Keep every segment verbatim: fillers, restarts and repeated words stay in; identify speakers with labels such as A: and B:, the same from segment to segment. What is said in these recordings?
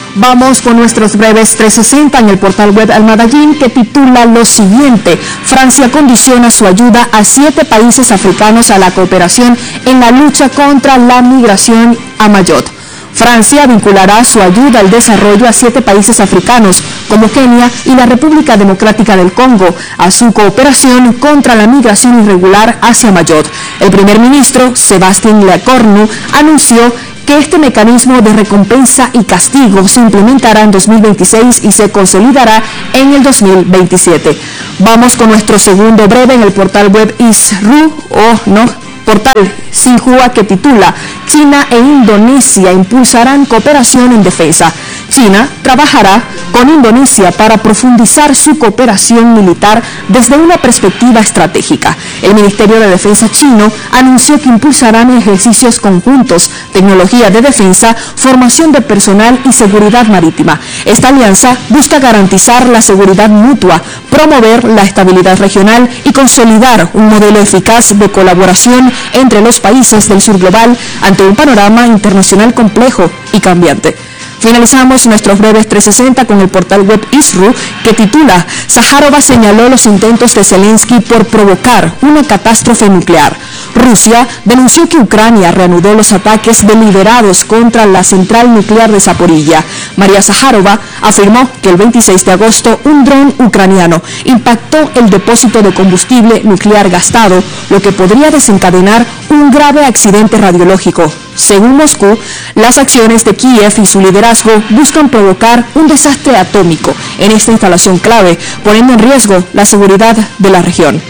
A: Vamos con nuestros breves trescientos sesenta en el portal web Al Madallín, que titula lo siguiente: Francia condiciona su ayuda a siete países africanos a la cooperación en la lucha contra la migración a Mayotte. Francia vinculará su ayuda al desarrollo a siete países africanos, como Kenia y la República Democrática del Congo, a su cooperación contra la migración irregular hacia Mayotte. El primer ministro, Sébastien Lecornu, anunció que este mecanismo de recompensa y castigo se implementará en dos mil veintiséis y se consolidará en el dos mil veintisiete. Vamos con nuestro segundo breve en el portal web ISRU, o no, portal Xinhua, que titula China e Indonesia impulsarán cooperación en defensa. China trabajará con Indonesia para profundizar su cooperación militar desde una perspectiva estratégica. El Ministerio de Defensa chino anunció que impulsarán ejercicios conjuntos, tecnología de defensa, formación de personal y seguridad marítima. Esta alianza busca garantizar la seguridad mutua, promover la estabilidad regional y consolidar un modelo eficaz de colaboración entre los países del sur global ante un panorama internacional complejo y cambiante. Finalizamos nuestros breves trescientos sesenta con el portal web ISRU, que titula Zaharova señaló los intentos de Zelensky por provocar una catástrofe nuclear. Rusia denunció que Ucrania reanudó los ataques deliberados contra la central nuclear de Zaporilla. María Zaharova afirmó que el veintiséis de agosto un dron ucraniano impactó el depósito de combustible nuclear gastado, lo que podría desencadenar un grave accidente radiológico. Según Moscú, las acciones de Kiev y su liderazgo buscan provocar un desastre atómico en esta instalación clave, poniendo en riesgo la seguridad de la región.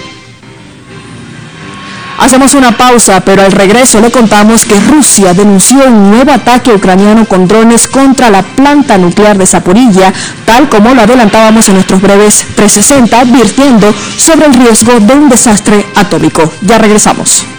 A: Hacemos una pausa, pero al regreso le contamos que Rusia denunció un nuevo ataque ucraniano con drones contra la planta nuclear de Zaporilla, tal como lo adelantábamos en nuestros breves trescientos sesenta, advirtiendo sobre el riesgo de un desastre atómico. Ya regresamos.